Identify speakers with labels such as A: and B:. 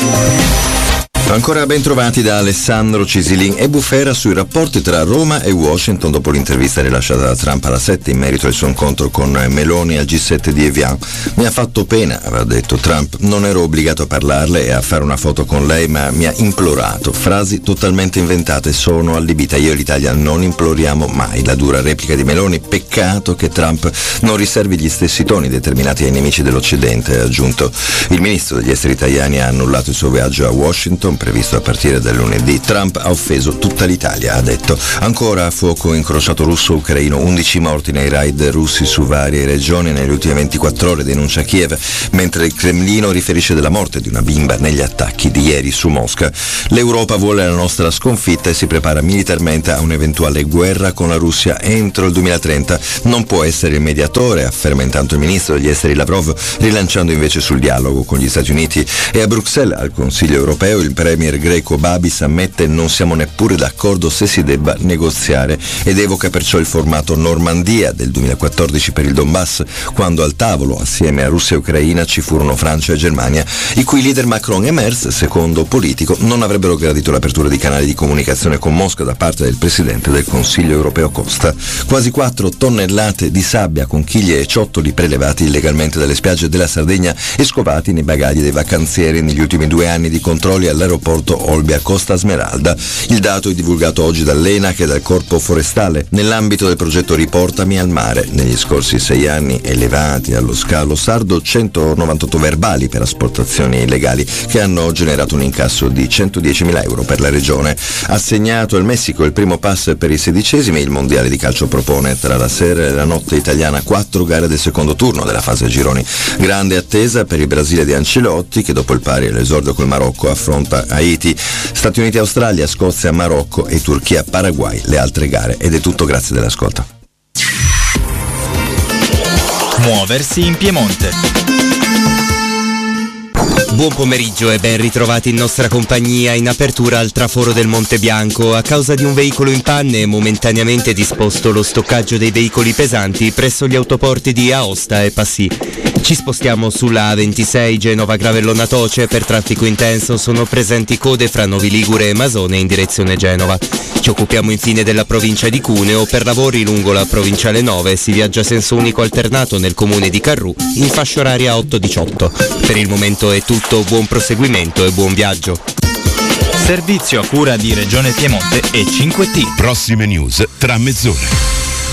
A: Ancora ben trovati da Alessandro Cisilin e Bufera sui rapporti tra Roma e Washington dopo l'intervista rilasciata da Trump alla 7 in merito al suo incontro con Meloni al G7 di Evian. Mi ha fatto pena, aveva detto Trump, non ero obbligato a parlarle e a fare una foto con lei, ma mi ha implorato. Frasi totalmente inventate, sono allibita. Io e l'Italia non imploriamo mai. La dura replica di Meloni, peccato che Trump non riservi gli stessi toni determinati ai nemici dell'Occidente, ha aggiunto. Il ministro degli esteri italiani ha annullato il suo viaggio a Washington previsto a partire dal lunedì. Trump ha offeso tutta l'Italia, ha detto. Ancora fuoco incrociato russo-ucraino, 11 morti nei raid russi su varie regioni nelle ultime 24 ore, denuncia Kiev, mentre il Cremlino riferisce della morte di una bimba negli attacchi di ieri su Mosca. L'Europa vuole la nostra sconfitta e si prepara militarmente a un'eventuale guerra con la Russia entro il 2030. Non può essere il mediatore, afferma intanto il ministro degli esteri Lavrov, rilanciando invece sul dialogo con gli Stati Uniti. E a Bruxelles, al Consiglio europeo, il premier greco Babis ammette non siamo neppure d'accordo se si debba negoziare ed evoca perciò il formato Normandia del 2014 per il Donbass, quando al tavolo assieme a Russia e Ucraina ci furono Francia e Germania, i cui leader Macron e Merz, secondo Politico, non avrebbero gradito l'apertura di canali di comunicazione con Mosca da parte del presidente del Consiglio europeo Costa. Quasi 4 tonnellate di sabbia, conchiglie e ciottoli prelevati illegalmente dalle spiagge della Sardegna e scovati nei bagagli dei vacanzieri negli ultimi 2 anni di controlli all'aeroporto Olbia Costa Smeralda. Il dato è divulgato oggi dall'ENAC e dal Corpo Forestale nell'ambito del progetto Riportami al mare. Negli scorsi 6 anni elevati allo scalo sardo 198 verbali per asportazioni illegali che hanno generato un incasso di 110.000 euro per la regione. Assegnato al Messico il primo pass per i 16esimi, il mondiale di calcio propone tra la sera e la notte italiana 4 gare del secondo turno della fase a gironi. Grande attesa per il Brasile di Ancelotti che dopo il pari all'esordio col Marocco affronta Haiti, Stati Uniti, Australia, Scozia, Marocco e Turchia, Paraguay le altre gare. Ed è tutto, grazie dell'ascolto.
B: Muoversi in Piemonte. Buon pomeriggio e ben ritrovati in nostra compagnia in apertura al traforo del Monte Bianco. A causa di un veicolo in panne è momentaneamente disposto lo stoccaggio dei veicoli pesanti presso gli autoporti di Aosta e Passy. Ci spostiamo sulla A26 Genova-Gravellona Toce. Per traffico intenso sono presenti code fra Novi Ligure e Masone in direzione Genova. Ci occupiamo infine della provincia di Cuneo. Per lavori lungo la provinciale 9 si viaggia a senso unico alternato nel comune di Carrù in fascia oraria 8-18. Per il momento è tutto, buon proseguimento e buon viaggio.
C: Servizio a cura di Regione Piemonte e 5T.
D: Prossime news tra mezz'ora.